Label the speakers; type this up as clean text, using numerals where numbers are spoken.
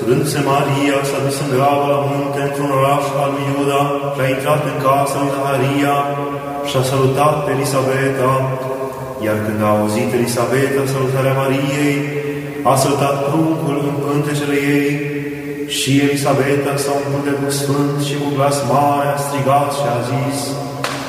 Speaker 1: Sfântului Maria s-a dus în grabă la munte într-un oraș al lui Iuda și a intrat în casa lui Zaharia și a salutat pe Elisabeta. Iar când a auzit Elisabeta salutarea Mariei, a săltat pruncul în pântecele ei și Elisabeta s-a umplut de Duh Sfânt și cu glas mare a strigat și a zis: